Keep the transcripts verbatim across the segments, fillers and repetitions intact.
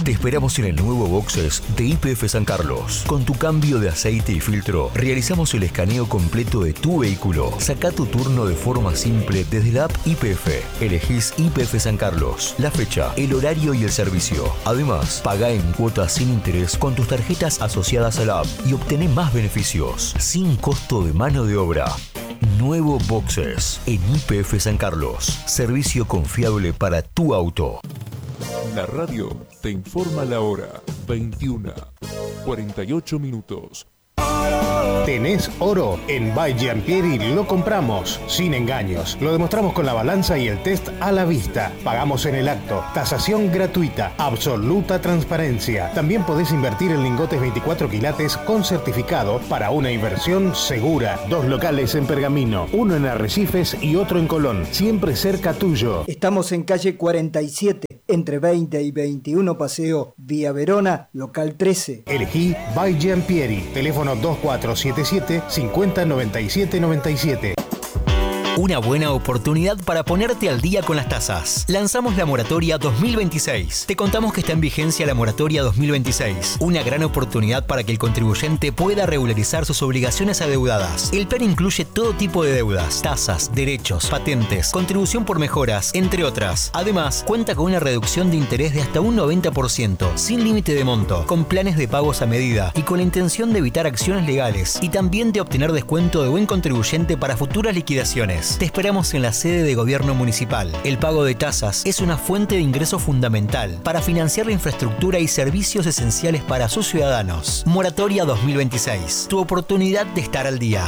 Te esperamos en el nuevo boxes de Y P F San Carlos. Con tu cambio de aceite y filtro, realizamos el escaneo completo de tu vehículo. Saca tu turno de forma simple desde la app Y P F. Elegís Y P F San Carlos, la fecha, el horario y el servicio. Además, paga en cuotas sin interés con tus tarjetas asociadas a la app y obtené más beneficios, sin costo de mano de obra. Nuevo boxes en Y P F San Carlos. Servicio confiable para tu auto. La radio te informa la hora. veintiuna, cuarenta y ocho minutos. ¿Tenés oro? En By Giampieri lo compramos, sin engaños. Lo demostramos con la balanza y el test a la vista. Pagamos en el acto. Tasación gratuita. Absoluta transparencia. También podés invertir en lingotes veinticuatro quilates con certificado para una inversión segura. Dos locales en Pergamino, uno en Arrecifes y otro en Colón. Siempre cerca tuyo. Estamos en calle cuarenta y siete, entre veinte y veintiuno Paseo Vía Verona, local trece. Elegí By Giampieri. Teléfono dos cuatro siete siete, cinco cero nueve siete nueve siete. Una buena oportunidad para ponerte al día con las tasas. Lanzamos la moratoria dos mil veintiséis. Te contamos que está en vigencia la moratoria dos mil veintiséis. Una gran oportunidad para que el contribuyente pueda regularizar sus obligaciones adeudadas. El plan incluye todo tipo de deudas, tasas, derechos, patentes, contribución por mejoras, entre otras. Además, cuenta con una reducción de interés de hasta un noventa por ciento, sin límite de monto, con planes de pagos a medida y con la intención de evitar acciones legales y también de obtener descuento de buen contribuyente para futuras liquidaciones. Te esperamos en la sede de gobierno municipal. El pago de tasas es una fuente de ingreso fundamental para financiar la infraestructura y servicios esenciales para sus ciudadanos. Moratoria dos mil veintiséis. Tu oportunidad de estar al día.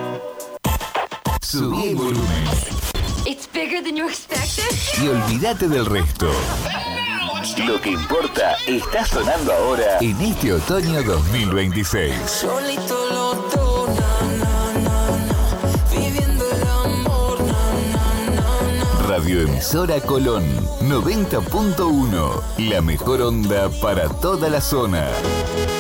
Subí el volumen. It's bigger than you expected. Y olvídate del resto. Lo que importa está sonando ahora en este otoño dos mil veintiséis. Solito los dos, na, na, na, na, viviendo el amor, na, na, na, na. Radioemisora Colón noventa punto uno, la mejor onda para toda la zona.